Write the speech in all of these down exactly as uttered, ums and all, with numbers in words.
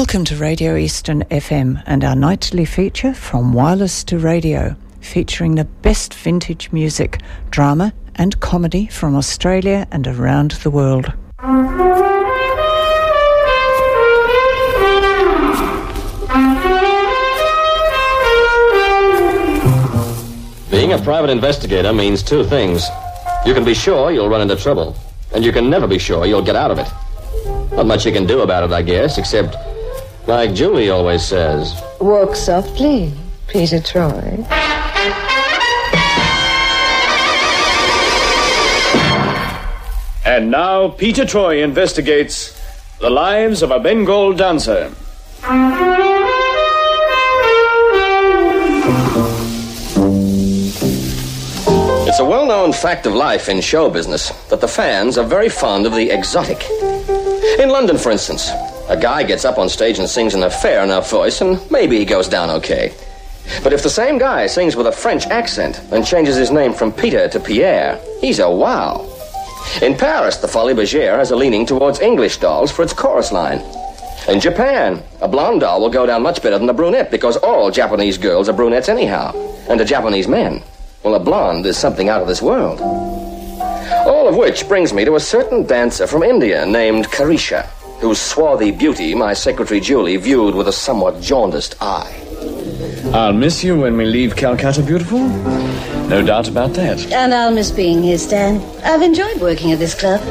Welcome to Radio Eastern F M and our nightly feature From Wireless to Radio, featuring the best vintage music, drama and comedy from Australia and around the world. Being a private investigator means two things. You can be sure you'll run into trouble, and you can never be sure you'll get out of it. Not much you can do about it, I guess, except, like Julie always says, walk softly, Peter Troy. And now, Peter Troy investigates the lives of a Bengal dancer. It's a well-known fact of life in show business that the fans are very fond of the exotic. In London, for instance, a guy gets up on stage and sings in a fair enough voice, and maybe he goes down okay. But if the same guy sings with a French accent and changes his name from Peter to Pierre, he's a wow. In Paris, the Folies Bergère has a leaning towards English dolls for its chorus line. In Japan, a blonde doll will go down much better than a brunette because all Japanese girls are brunettes anyhow. And to Japanese men, well, a blonde is something out of this world. All of which brings me to a certain dancer from India named Carisha, whose swarthy beauty my secretary Julie viewed with a somewhat jaundiced eye. I'll miss you when we leave Calcutta, beautiful. No doubt about that. And I'll miss being here, Stan. I've enjoyed working at this club.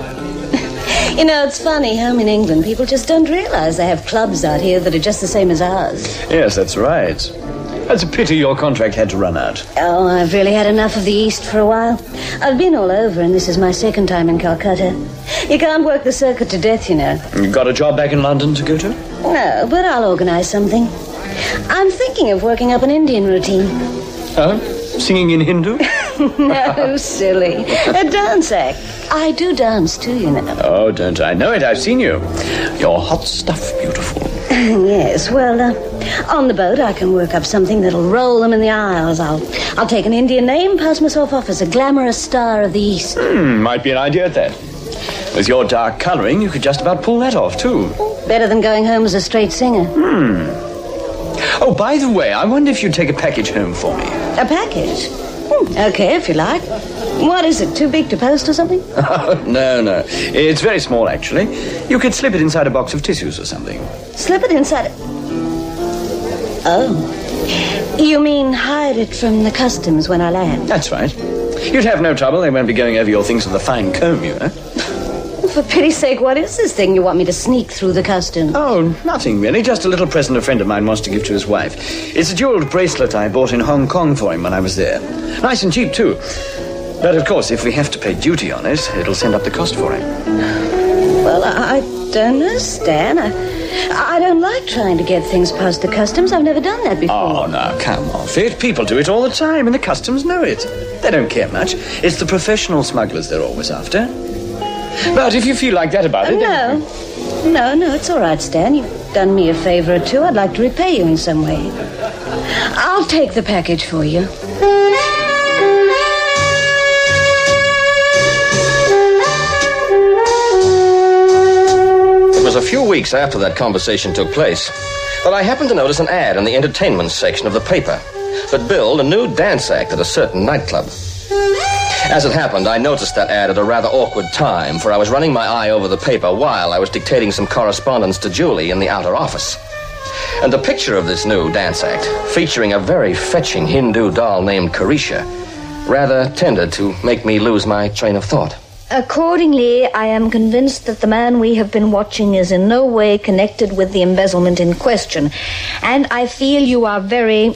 You know, it's funny, home in England, people just don't realize they have clubs out here that are just the same as ours. Yes, that's right. That's a pity your contract had to run out. Oh, I've really had enough of the East for a while. I've been all over, and this is my second time in Calcutta. You can't work the circuit to death, you know. You got a job back in London to go to? No, but I'll organize something. I'm thinking of working up an Indian routine. Oh? Singing in Hindu? No, silly. A dance act. I do dance too, you know. Oh, don't I know it? I've seen you. You're hot stuff, beautiful. Yes, well, uh, on the boat I can work up something that'll roll them in the aisles. I'll I'll take an Indian name, pass myself off as a glamorous star of the East. Hmm, might be an idea at that. With your dark colouring, you could just about pull that off, too. Better than going home as a straight singer. Hmm. Oh, by the way, I wonder if you'd take a package home for me. A package? Hmm, okay, if you like. What is it, too big to post or something? no, no. It's very small, actually. You could slip it inside a box of tissues or something. Slip it inside... Oh. You mean hide it from the customs when I land? That's right. You'd have no trouble. They won't be going over your things with a fine comb, you know. For pity's sake, what is this thing you want me to sneak through the customs? Oh, nothing really. Just a little present a friend of mine wants to give to his wife. It's a jeweled bracelet I bought in Hong Kong for him when I was there. Nice and cheap, too. But, of course, if we have to pay duty on it, it'll send up the cost for him. Well, I, I don't know, Stan. I, I don't like trying to get things past the customs. I've never done that before. Oh, no, come off it. People do it all the time, and the customs know it. They don't care much. It's the professional smugglers they're always after. But if you feel like that about it... No. No, no, it's all right, Stan. You've done me a favor or two. I'd like to repay you in some way. I'll take the package for you. It was a few weeks after that conversation took place that I happened to notice an ad in the entertainment section of the paper that billed a new dance act at a certain nightclub. As it happened, I noticed that ad at a rather awkward time, for I was running my eye over the paper while I was dictating some correspondence to Julie in the outer office. And the picture of this new dance act, featuring a very fetching Hindu doll named Carisha, rather tended to make me lose my train of thought. Accordingly, I am convinced that the man we have been watching is in no way connected with the embezzlement in question. And I feel you are very...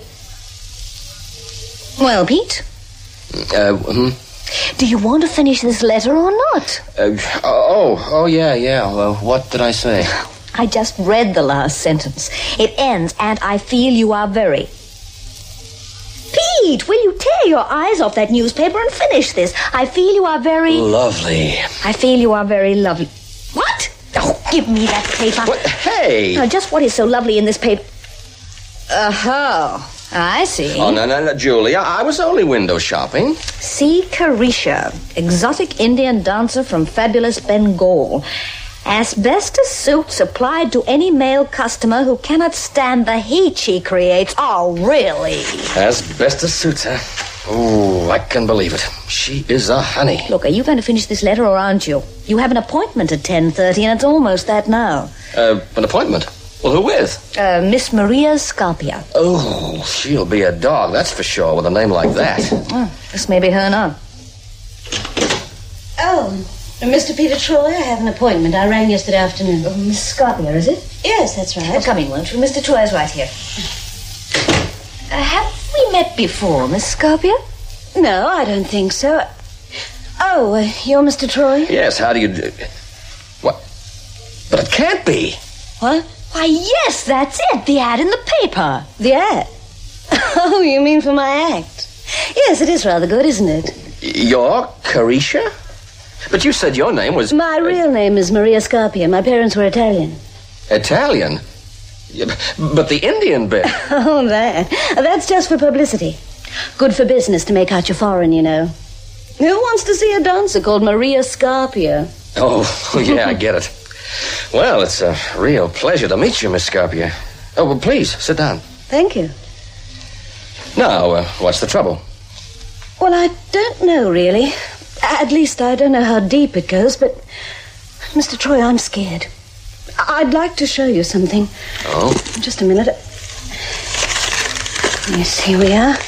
Well, Pete? Uh, hmm? Do you want to finish this letter or not? Uh, oh, oh, yeah, yeah. Well, what did I say? I just read the last sentence. It ends, and I feel you are very... Pete, will you tear your eyes off that newspaper and finish this? I feel you are very... Lovely. I feel you are very lovely. What? Oh, give me that paper. What? Hey! Now, just what is so lovely in this paper? Uh-huh. I see. Oh, no, no, no, Julia. I was only window shopping. See Carisha, exotic Indian dancer from fabulous Bengal. Asbestos suits applied to any male customer who cannot stand the heat she creates. Oh, really? Asbestos suits, huh? Oh, I can believe it. She is a honey. Look, are you going to finish this letter or aren't you? You have an appointment at ten thirty and it's almost that now. Uh, an appointment? Well, who with? Uh, Miss Maria Scarpia. Oh, she'll be a dog, that's for sure, with a name like that. Oh, this may be her now. Oh, Mister Peter Troy, I have an appointment. I rang yesterday afternoon. Oh, Miss Scarpia, is it? Yes, that's right. Oh, come in, won't you? Mister Troy is right here. Uh, have we met before, Miss Scarpia? No, I don't think so. Oh, uh, you're Mister Troy? Yes, how do you do? What? But it can't be. What? Why, yes, that's it. The ad in the paper. The ad? Oh, you mean for my act? Yes, it is rather good, isn't it? You're Carisha? But you said your name was... My real name is Maria Scarpia. My parents were Italian. Italian? Yeah, but the Indian bit... Oh, that. That's just for publicity. Good for business to make out you're foreign, you know. Who wants to see a dancer called Maria Scarpia? Oh, yeah, I get it. Well, it's a real pleasure to meet you, Miss Scarpia. Oh, well, please, sit down. Thank you. Now, uh, what's the trouble? Well, I don't know, really. At least I don't know how deep it goes, but... Mister Troy, I'm scared. I'd like to show you something. Oh? Just a minute. Yes, here we are.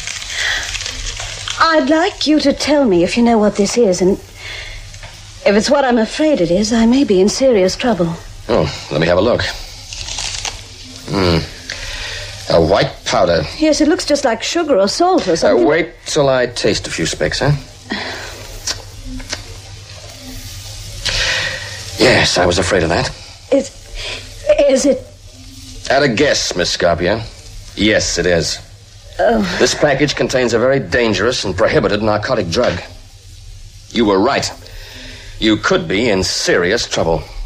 I'd like you to tell me if you know what this is, and if it's what I'm afraid it is, I may be in serious trouble. Oh, let me have a look. Hmm. A white powder. Yes, it looks just like sugar or salt or something. Uh, wait till I taste a few specks, huh? Yes, I was afraid of that. Is, is it... At a guess, Miss Scarpia. Yes, it is. Oh. This package contains a very dangerous and prohibited narcotic drug. You were right. You could be in serious trouble.